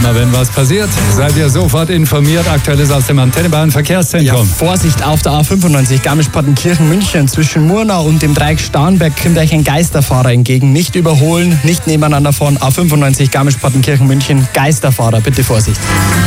Immer wenn was passiert, seid ihr sofort informiert. Aktuelles aus dem Antennebahn-Verkehrszentrum. Ja, Vorsicht auf der A95 Garmisch-Partenkirchen-München. Zwischen Murnau und dem Dreieck Starnberg kommt euch ein Geisterfahrer entgegen. Nicht überholen, nicht nebeneinander fahren. A95 Garmisch-Partenkirchen-München. Geisterfahrer, bitte Vorsicht.